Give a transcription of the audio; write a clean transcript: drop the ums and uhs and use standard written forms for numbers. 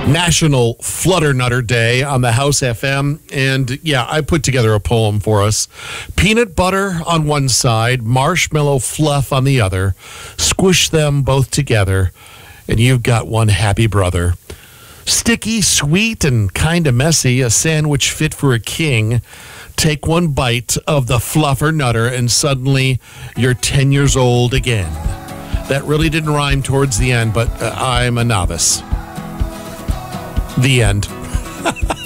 National Flutternutter Day on the House FM. And yeah, I put together a poem for us. Peanut butter on one side, marshmallow fluff on the other. Squish them both together, and you've got one happy brother. Sticky, sweet, and kind of messy, a sandwich fit for a king. Take one bite of the Fluffernutter, and suddenly you're 10 years old again. That really didn't rhyme towards the end, but I'm a novice. The end.